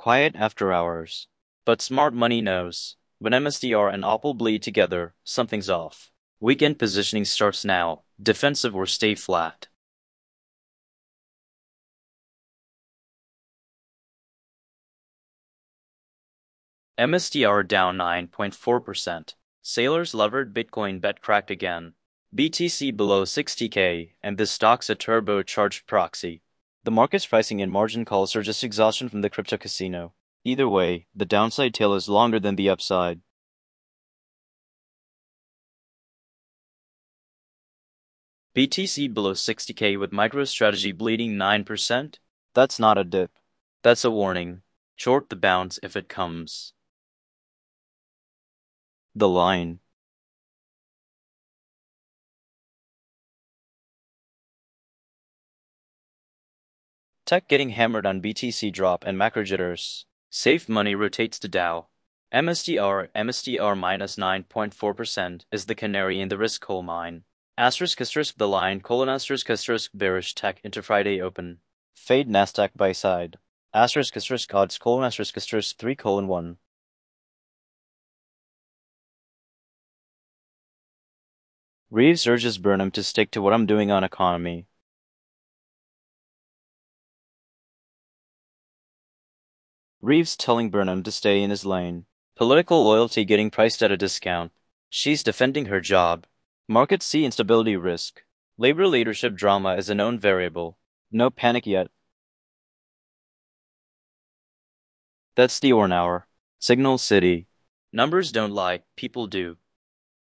Quiet after hours. But smart money knows. When MSTR and Opal bleed together, something's off. Weekend positioning starts now. Defensive or stay flat. MSTR down 9.4%. Sailors levered Bitcoin bet cracked again. BTC below 60K, and this stock's a turbocharged proxy. The market's pricing in margin calls are just exhaustion from the crypto casino. Either way, the downside tail is longer than the upside. BTC below 60K with MicroStrategy bleeding 9%? That's not a dip. That's a warning. Short the bounce if it comes. The line. Tech getting hammered on BTC drop and macro jitters. Safe money rotates to Dow. MSTR minus 9.4% is the canary in the risk coal mine. Asterisk the line, asterisk bearish tech into Friday open. Fade Nasdaq by side. Asterisk odds asterisk 3:1. Reeves urges Burnham to stick to what I'm doing on economy. Reeves telling Burnham to stay in his lane. Political loyalty getting priced at a discount. She's defending her job. Markets see instability risk. Labor leadership drama is a known variable. No panic yet. That's the Orn Hour. Signal City. Numbers don't lie, people do.